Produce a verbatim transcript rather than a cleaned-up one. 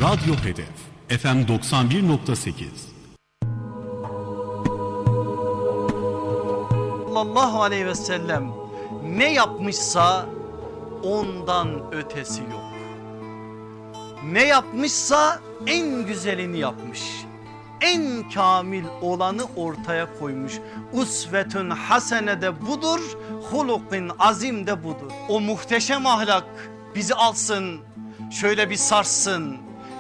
Radyo Hedef F M doksan bir nokta sekiz. Sallallahu aleyhi ve sellem ne yapmışsa ondan ötesi yok. Ne yapmışsa en güzelini yapmış. En kamil olanı ortaya koymuş. Usvetün hasene de budur, hulukun azim de budur. O muhteşem ahlak bizi alsın, şöyle bir sarsın.